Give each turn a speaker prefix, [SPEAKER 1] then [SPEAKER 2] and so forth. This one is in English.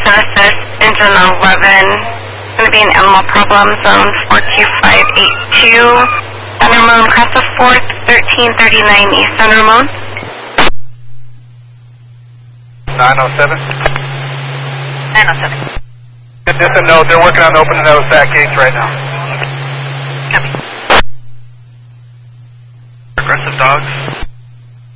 [SPEAKER 1] to assist engine 11. It's going to be an animal problem, zone 42582. San Ramon, cross the 4th, 1339 East San Ramon.
[SPEAKER 2] 907.
[SPEAKER 1] 907.
[SPEAKER 2] Just a note, they're working on opening those back gates right now.
[SPEAKER 1] Copy.
[SPEAKER 2] Aggressive dogs.